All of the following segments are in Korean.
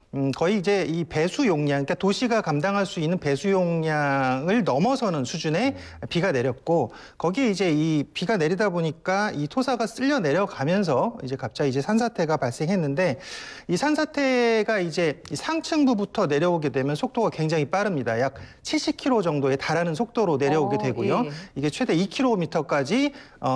거의 이제 이 배수 용량, 그러니까 도시가 감당할 수 있는 배수 용량을 넘어서는 수준의 비가 내렸고, 거기에 이제 이 비가 내리다 보니까 이 토사가 쓸려 내려가면서 이제 갑자기 이제 산사태가 발생했는데, 이 산사태가 이제 상층부부터 내려오게 되면 속도가 굉장히 빠릅니다. 약 70km 정도에 달하는 속도로 내려오게 되고요. 예. 이게 최대 2km까지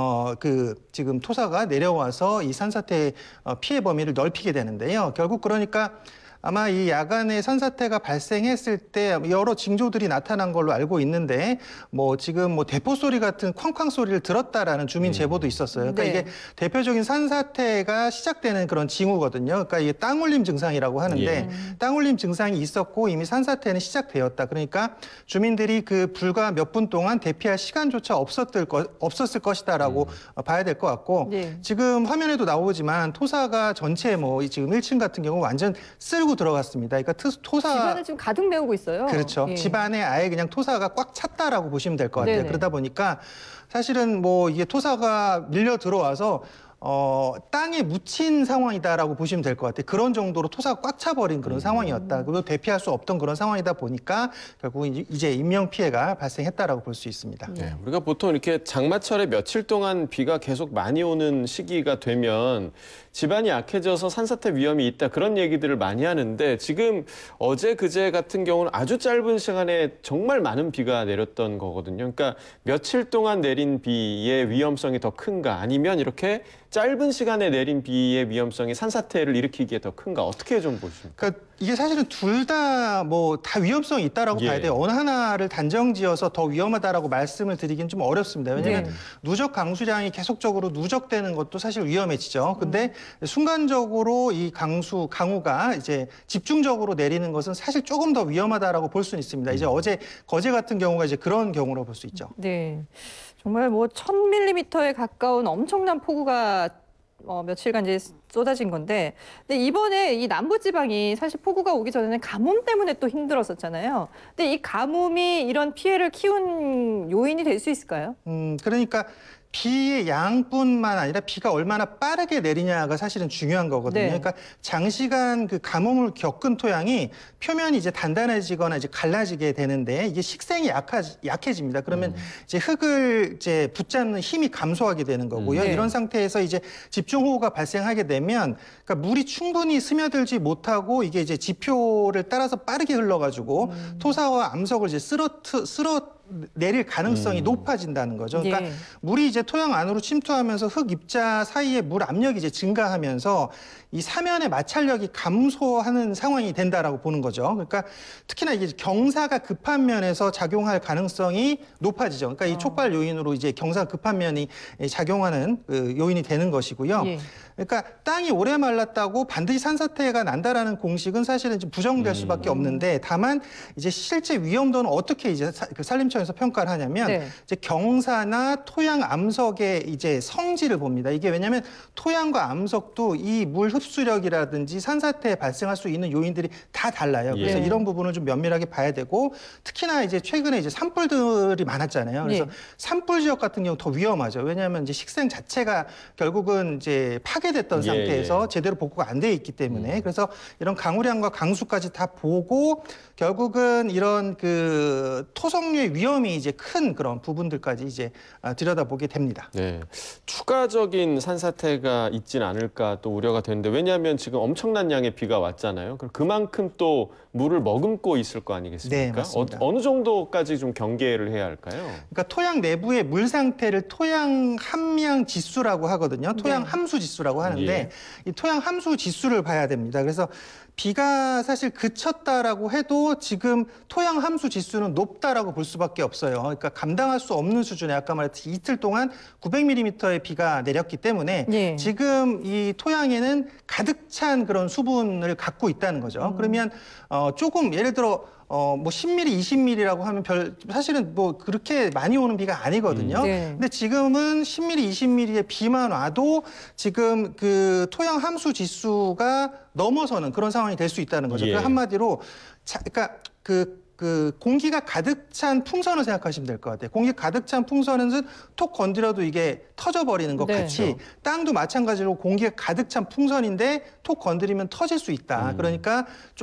지금 토사가 내려와서 이 산사태의 피해 범위를 넓히게 되는데요. 결국 그러니까 아마 이 야간에 산사태가 발생했을 때 여러 징조들이 나타난 걸로 알고 있는데, 뭐 지금 뭐 대포 소리 같은 쾅쾅 소리를 들었다라는 주민 제보도 있었어요. 그러니까 네. 이게 대표적인 산사태가 시작되는 그런 징후거든요. 그러니까 이게 땅울림 증상이라고 하는데, 땅울림 증상이 있었고 이미 산사태는 시작되었다. 그러니까 주민들이 그 불과 몇 분 동안 대피할 시간조차 없었을 것이다라고 봐야 될 것 같고, 네. 지금 화면에도 나오지만 토사가 전체 뭐 지금 1층 같은 경우 완전 쓸고 들어갔습니다. 그러니까 토사 집안을 지금 가득 메우고 있어요. 그렇죠. 예. 집안에 아예 그냥 토사가 꽉 찼다라고 보시면 될 것 같아요. 네네. 그러다 보니까 사실은 뭐 이게 토사가 밀려 들어와서 땅에 묻힌 상황이다라고 보시면 될 것 같아요. 그런 정도로 토사가 꽉 차버린 그런 상황이었다. 그리고 대피할 수 없던 그런 상황이다 보니까 결국 이제 인명 피해가 발생했다라고 볼 수 있습니다. 네, 우리가 보통 이렇게 장마철에 며칠 동안 비가 계속 많이 오는 시기가 되면 집안이 약해져서 산사태 위험이 있다 그런 얘기들을 많이 하는데, 지금 어제 그제 같은 경우는 아주 짧은 시간에 정말 많은 비가 내렸던 거거든요. 그러니까 며칠 동안 내린 비의 위험성이 더 큰가, 아니면 이렇게 짧은 시간에 내린 비의 위험성이 산사태를 일으키기에 더 큰가, 어떻게 좀 보십니까? 그러니까 이게 사실은 둘 다 뭐 다 위험성이 있다라고 예. 봐야 돼요. 어느 하나를 단정지어서 더 위험하다라고 말씀을 드리긴 좀 어렵습니다. 왜냐하면 네. 누적 강수량이 계속적으로 누적되는 것도 사실 위험해지죠. 근데 순간적으로 이 강우가 이제 집중적으로 내리는 것은 사실 조금 더 위험하다라고 볼 수는 있습니다. 이제 어제 거제 같은 경우가 이제 그런 경우로 볼 수 있죠. 네. 정말 뭐 1000mm에 가까운 엄청난 폭우가 며칠간 이제 쏟아진 건데, 근데 이번에 이 남부지방이 사실 폭우가 오기 전에는 가뭄 때문에 또 힘들었었잖아요. 근데 이 가뭄이 이런 피해를 키운 요인이 될 수 있을까요? 그러니까 비의 양뿐만 아니라 비가 얼마나 빠르게 내리냐가 사실은 중요한 거거든요. 네. 그러니까 장시간 그 가뭄을 겪은 토양이 표면이 이제 단단해지거나 이제 갈라지게 되는데, 이게 식생이 약해집니다. 그러면 이제 흙을 이제 붙잡는 힘이 감소하게 되는 거고요. 네. 이런 상태에서 이제 집중호우가 발생하게 되면, 그러니까 물이 충분히 스며들지 못하고 이게 이제 지표를 따라서 빠르게 흘러가지고 토사와 암석을 이제 내릴 가능성이 높아진다는 거죠. 그러니까 예. 물이 이제 토양 안으로 침투하면서 흙 입자 사이에 물 압력이 이제 증가하면서 이 사면의 마찰력이 감소하는 상황이 된다라고 보는 거죠. 그러니까 특히나 이게 경사가 급한 면에서 작용할 가능성이 높아지죠. 그러니까 이 촉발 요인으로 이제 경사가 급한 면이 작용하는 그 요인이 되는 것이고요. 예. 그러니까 땅이 오래 말랐다고 반드시 산사태가 난다라는 공식은 사실은 좀 부정될 수밖에 없는데, 다만 이제 실제 위험도는 어떻게 이제 산림청에서 평가를 하냐면 네. 이제 경사나 토양 암석의 이제 성질을 봅니다. 이게 왜냐하면 토양과 암석도 이 물 흡수력이라든지 산사태에 발생할 수 있는 요인들이 다 달라요. 그래서 예. 이런 부분을 좀 면밀하게 봐야 되고, 특히나 이제 최근에 이제 산불들이 많았잖아요. 그래서 네. 산불 지역 같은 경우 더 위험하죠. 왜냐하면 이제 식생 자체가 결국은 이제 파괴됐던 예, 상태에서 예. 제대로 복구가 안 돼 있기 때문에, 그래서 이런 강우량과 강수까지 다 보고 결국은 이런 그 토성류의 위험이 이제 큰 그런 부분들까지 이제 들여다보게 됩니다. 네, 추가적인 산사태가 있진 않을까 또 우려가 되는데, 왜냐하면 지금 엄청난 양의 비가 왔잖아요. 그럼 그만큼 또 물을 머금고 있을 거 아니겠습니까? 네, 맞습니다. 어느 정도까지 좀 경계를 해야 할까요? 그러니까 토양 내부의 물 상태를 토양 함량 지수라고 하거든요. 토양 네. 함수 지수라고 하는데, 예. 이 토양 함수 지수를 봐야 됩니다. 그래서 비가 사실 그쳤다라고 해도 지금 토양 함수 지수는 높다라고 볼 수밖에 없어요. 그러니까 감당할 수 없는 수준의, 아까 말했듯이 이틀 동안 900mm의 비가 내렸기 때문에 예. 지금 이 토양에는 가득 찬 그런 수분을 갖고 있다는 거죠. 그러면 조금 예를 들어 뭐 10mm, 20mm라고 하면 사실은 뭐 그렇게 많이 오는 비가 아니거든요. 네. 근데 지금은 10mm, 20mm의 비만 와도 지금 그 토양 함수 지수가 넘어서는 그런 상황이 될 수 있다는 거죠. 예. 그 한마디로 그러니까 그 공기가 가득 찬 풍선을 생각하시면 될 것 같아요. 공기가 가득 찬 풍선은 톡 건드려도 이게 터져버리는 것 네. 같이, 땅도 마찬가지로 공기가 가득 찬 풍선인데 톡 건드리면 터질 수 있다. 그러니까